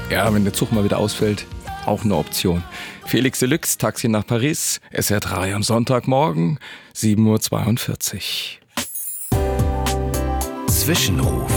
Ja, wenn der Zug mal wieder ausfällt, auch eine Option. Felix Deluxe, Taxi nach Paris, SR3 am Sonntagmorgen, 7:42 Uhr. Zwischenruf.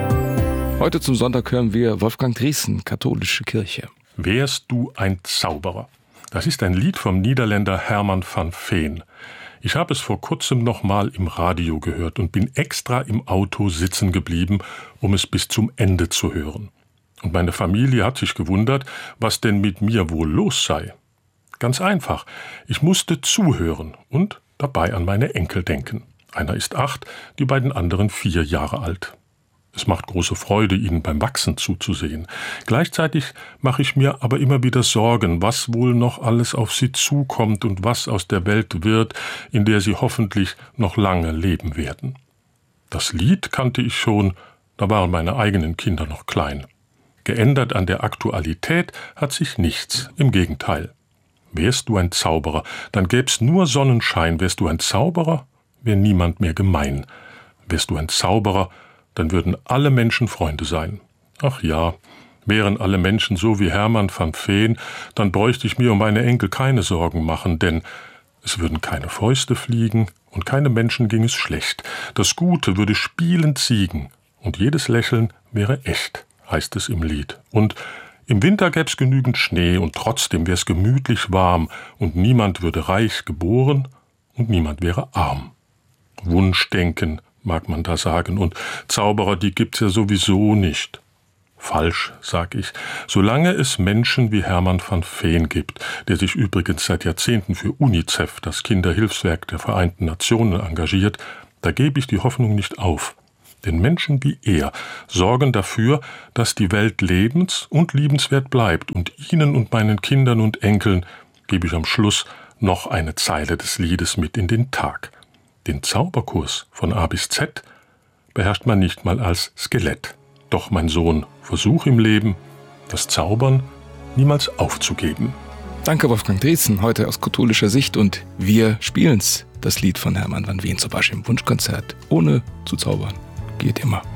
Heute zum Sonntag hören wir Wolfgang Driessen, Katholische Kirche. Wärst du ein Zauberer? Das ist ein Lied vom Niederländer Herman van Veen. Ich habe es vor kurzem noch mal im Radio gehört und bin extra im Auto sitzen geblieben, um es bis zum Ende zu hören. Und meine Familie hat sich gewundert, was denn mit mir wohl los sei. Ganz einfach, ich musste zuhören und dabei an meine Enkel denken. Einer ist 8, die beiden anderen 4 Jahre alt. Es macht große Freude, ihnen beim Wachsen zuzusehen. Gleichzeitig mache ich mir aber immer wieder Sorgen, was wohl noch alles auf sie zukommt und was aus der Welt wird, in der sie hoffentlich noch lange leben werden. Das Lied kannte ich schon, da waren meine eigenen Kinder noch klein. Geändert an der Aktualität hat sich nichts, im Gegenteil. Wärst du ein Zauberer, dann gäb's nur Sonnenschein. Wärst du ein Zauberer, wär niemand mehr gemein. Wärst du ein Zauberer, dann würden alle Menschen Freunde sein. Ach ja, wären alle Menschen so wie Herman van Veen, dann bräuchte ich mir um meine Enkel keine Sorgen machen, denn es würden keine Fäuste fliegen und keinem Menschen ging es schlecht. Das Gute würde spielend siegen und jedes Lächeln wäre echt, heißt es im Lied. Und im Winter gäb's genügend Schnee und trotzdem wär's gemütlich warm und niemand würde reich geboren und niemand wäre arm. Wunschdenken, mag man da sagen, und Zauberer, die gibt's ja sowieso nicht. Falsch, sag ich. Solange es Menschen wie Herman van Veen gibt, der sich übrigens seit Jahrzehnten für UNICEF, das Kinderhilfswerk der Vereinten Nationen, engagiert, da gebe ich die Hoffnung nicht auf. Denn Menschen wie er sorgen dafür, dass die Welt lebens- und liebenswert bleibt, und Ihnen und meinen Kindern und Enkeln gebe ich am Schluss noch eine Zeile des Liedes mit in den Tag. Den Zauberkurs von A bis Z beherrscht man nicht mal als Skelett. Doch, mein Sohn, versuch im Leben, das Zaubern niemals aufzugeben. Danke, Wolfgang Driessen, heute aus katholischer Sicht, und wir spielen's, das Lied von Herman van Veen, zum Beispiel im Wunschkonzert, ohne zu zaubern. Geht immer.